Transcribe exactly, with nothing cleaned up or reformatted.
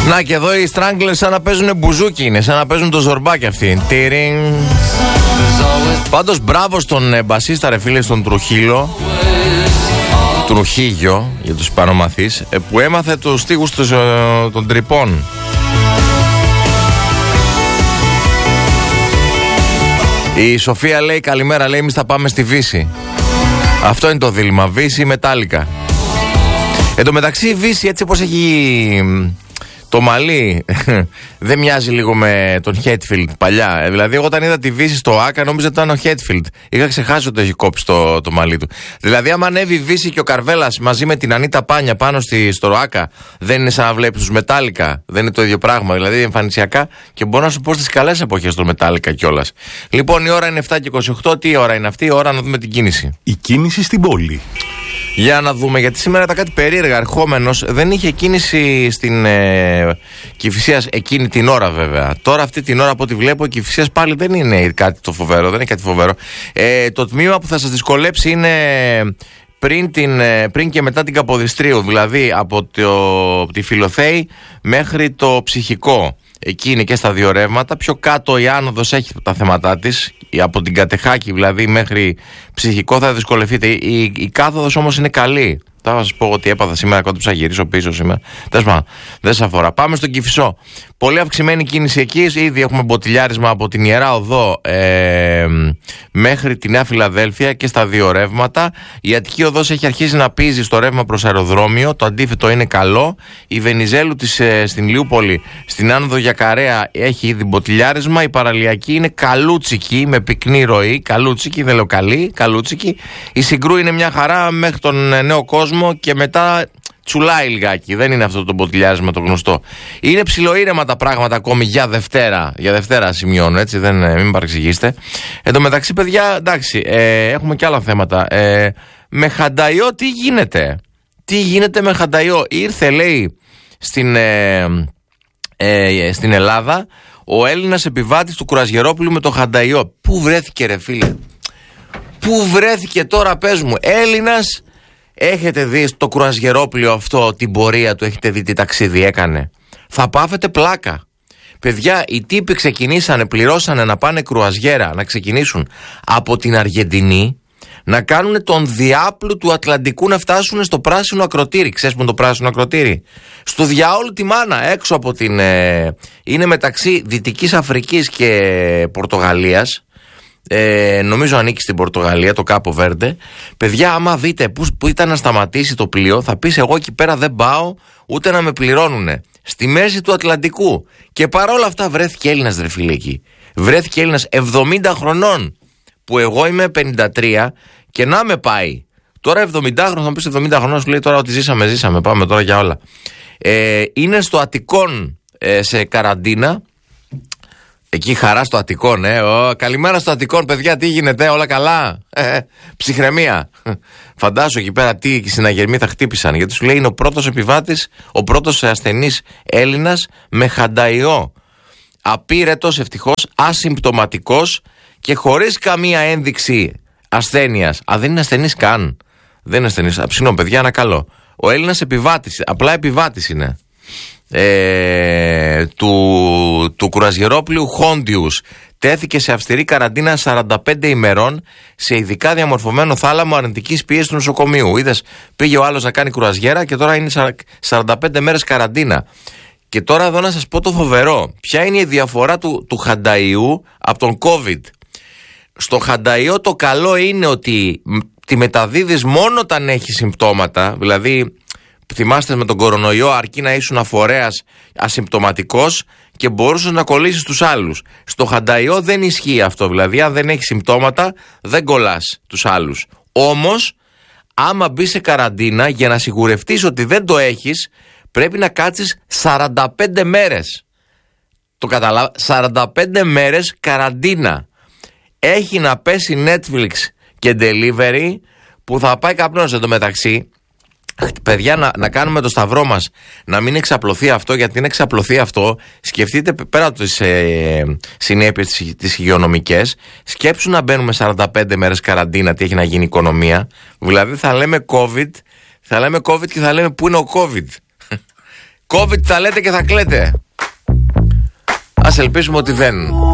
Να και εδώ οι Stranglers σαν να παίζουν μπουζούκι είναι, σαν να παίζουν το ζορμπάκι αυτοί. Τιριν. Πάντως μπράβο στον ε, μπασίστα ρε φίλε, στον Τρουχίλο, Τρουχίγιο για τους Ισπανομαθείς, ε, που έμαθε τους στίχους τους, ε, των τρυπών. Η Σοφία λέει καλημέρα, λέει εμείς θα πάμε στη Βύση. Αυτό είναι το δίλημμα, Βύση ή Μετάλλικα. Εν τω μεταξύ η Βύση έτσι όπως έχει το μαλλί δεν μοιάζει λίγο με τον Χέτφιλντ παλιά. Δηλαδή εγώ όταν είδα τη Βύση στο Άκα νόμιζα ότι ήταν ο Χέτφιλντ. Είχα ξεχάσει ότι έχει κόψει το, το μαλλί του. Δηλαδή άμα ανέβει η Βύση και ο Καρβέλας μαζί με την Ανίτα Πάνια πάνω στη, στο Άκα, δεν είναι σαν να βλέπεις τους Μετάλλικα. Δεν είναι το ίδιο πράγμα. Δηλαδή εμφανισιακά, και μπορώ να σου πω στις καλές εποχές των Μετάλλικα κιόλας. Λοιπόν, η ώρα είναι επτά και είκοσι οκτώ. Τι ώρα είναι αυτή? Η ώρα να δούμε την κίνηση. Η κίνηση στην πόλη. Για να δούμε, γιατί σήμερα ήταν κάτι περίεργα. Ερχόμενος δεν είχε κίνηση στην ε, Κηφισίας εκείνη την ώρα βέβαια. Τώρα αυτή την ώρα από ό,τι βλέπω η Κηφισίας πάλι δεν είναι κάτι το φοβερό. Δεν είναι κάτι φοβερό. Ε, το τμήμα που θα σας δυσκολέψει είναι πριν, την, πριν και μετά την Καποδιστρίου. Δηλαδή από, το, από τη Φιλοθέη μέχρι το Ψυχικό. Εκεί είναι και στα δύο ρεύματα. Πιο κάτω η άνοδος έχει τα θέματά της. Από την Κατεχάκη δηλαδή μέχρι Ψυχικό θα δυσκολευτείτε. Η, η, η κάθοδος όμως είναι καλή. Θα σας πω ότι έπαθα σήμερα, κόντυψα, γυρίσω πίσω σήμερα. Τέλος, δεν σας αφορά. Πάμε στον Κηφισό. Πολύ αυξημένη κίνηση εκεί. Ήδη έχουμε μποτιλιάρισμα από την Ιερά Οδό ε, μέχρι τη Νέα Φιλαδέλφια και στα δύο ρεύματα. Η Αττική Οδός έχει αρχίσει να πίζει στο ρεύμα προς αεροδρόμιο. Το αντίθετο είναι καλό. Η Βενιζέλου της, ε, στην Λιούπολη, στην άνοδο για Καρέα, έχει ήδη μποτιλιάρισμα. Η Παραλιακή είναι καλούτσικη με πυκνή ροή. Καλούτσικη, δεν λέω καλή, καλούτσικη. Η Συγκρού είναι μια χαρά μέχρι τον Νέο Κόσμο και μετά τσουλάει λιγάκι. Δεν είναι αυτό το μποτιλιάρισμα το γνωστό. Είναι ψιλοήρεμα τα πράγματα ακόμη για Δευτέρα. Για Δευτέρα σημειώνω, έτσι, δεν, μην παρεξηγήσετε. Εν τω μεταξύ, παιδιά, εντάξει, ε, έχουμε και άλλα θέματα. Ε, με Χανταϊό τι γίνεται? Τι γίνεται με Χανταϊό? Ήρθε, λέει, στην, ε, ε, στην Ελλάδα ο Έλληνας επιβάτης του Κουρασγερόπουλου με το Χανταϊό. Πού βρέθηκε ρε φίλε? Πού βρέθηκε τώρα, πες μου? Έλληνας. Έχετε δει στο Κουρασγερόπλιο αυτό την πορεία του? Έχετε δει τι ταξίδι έκανε? Θα πάθετε πλάκα. Παιδιά, οι τύποι ξεκινήσανε, πληρώσανε να πάνε κρουαζιέρα, να ξεκινήσουν από την Αργεντινή, να κάνουν τον διάπλου του Ατλαντικού, να φτάσουν στο πράσινο ακροτήρι. Ξέρεις που είναι το πράσινο ακροτήρι? Στο διάολο τη μάνα, έξω από την... Ε, είναι μεταξύ Δυτικής Αφρικής και Πορτογαλίας. Ε, νομίζω ανήκει στην Πορτογαλία, το Κάπο Βέρντε. Παιδιά, άμα δείτε που, που ήταν να σταματήσει το πλοίο, θα πεις εγώ εκεί πέρα δεν πάω ούτε να με πληρώνουνε. Στη μέση του Ατλαντικού. Και παρόλα αυτά βρέθηκε Έλληνας ρε φίλε εκεί. Βρέθηκε Έλληνας εβδομήντα χρονών. Που εγώ είμαι πενήντα τρία και να με πάει. Τώρα εβδομήντα χρονών, θα πεις εβδομήντα χρονών, σου λέει τώρα ότι ζήσαμε, ζήσαμε. Πάμε τώρα για όλα. Ε, είναι στο Αττικόν ε, σε καραντίνα. Εκεί χαρά στο Αττικόν, ε. Ο, καλημέρα στο Αττικόν, παιδιά, τι γίνεται, όλα καλά? Ε, ψυχραιμία. Φαντάσου εκεί πέρα τι συναγερμοί θα χτύπησαν. Γιατί σου λέει είναι ο πρώτος επιβάτης, ο πρώτος ασθενής Έλληνας με Χανταϊό. Απείρετος, ευτυχώς, ασυμπτωματικός και χωρίς καμία ένδειξη ασθένειας. Α, δεν είναι ασθενής καν. Δεν είναι ασθενής. Αψινό, παιδιά, ένα καλό. Ο Έλληνας επιβάτης, απλά επιβάτης είναι. Ε, του, του Κουρασγερόπλιου Χόντιους τέθηκε σε αυστηρή καραντίνα σαράντα πέντε ημερών σε ειδικά διαμορφωμένο θάλαμο αρνητικής πίεσης του νοσοκομείου. Είδες, πήγε ο άλλος να κάνει κουρασγέρα και τώρα είναι σαράντα πέντε μέρες καραντίνα. Και τώρα εδώ να σας πω το φοβερό. Ποια είναι η διαφορά του, του Χανταϊού από τον COVID? Στο Χανταϊό το καλό είναι ότι τη μεταδίδεις μόνο όταν έχει συμπτώματα. Δηλαδή θυμάστε με τον κορονοϊό, αρκεί να ήσουν αφορέας ασυμπτωματικός και μπορούσες να κολλήσεις τους άλλους. Στο Χανταϊό δεν ισχύει αυτό. Δηλαδή, αν δεν έχει συμπτώματα, δεν κολλάς τους άλλους. Όμως, άμα μπει σε καραντίνα, για να σιγουρευτείς ότι δεν το έχεις, πρέπει να κάτσεις σαράντα πέντε μέρες. Το καταλάβα, σαράντα πέντε μέρες καραντίνα. Έχει να πέσει Netflix και delivery που θα πάει καπνός. Εν τω μεταξύ, παιδιά, να, να κάνουμε το σταυρό μας να μην εξαπλωθεί αυτό, γιατί είναι εξαπλωθεί αυτό. Σκεφτείτε πέρα από τις ε, συνέπειες τις υγειονομικές, σκέψου να μπαίνουμε σαράντα πέντε μέρες καραντίνα, τι έχει να γίνει η οικονομία. Δηλαδή θα λέμε COVID, θα λέμε COVID και θα λέμε πού είναι ο COVID. COVID θα λέτε και θα κλαίτε. Ας ελπίσουμε ότι δεν.